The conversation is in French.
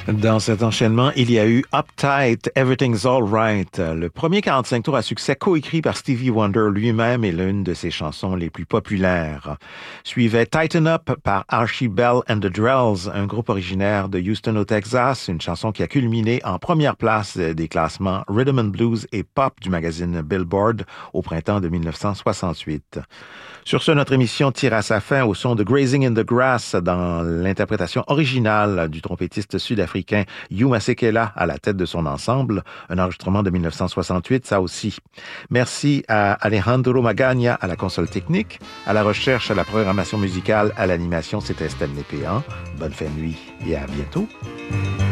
Dans cet enchaînement, il y a eu Uptight, Everything's All Right, le premier 45 tours à succès coécrit par Stevie Wonder lui-même et l'une de ses chansons les plus populaires. Suivait Tighten Up par Archie Bell and the Drells, un groupe originaire de Houston au Texas, une chanson qui a culminé en première place des classements Rhythm and Blues et Pop du magazine Billboard au printemps de 1968. Sur ce, notre émission tire à sa fin au son de Grazing in the Grass dans l'interprétation originale du trompettiste sud-africain Hugh Masekela à la tête de son ensemble, un enregistrement de 1968, ça aussi. Merci à Alejandro Magagna à la console technique, à la recherche, à la programmation musicale, à l'animation, c'était Stanley Péan. Bonne fin de nuit et à bientôt.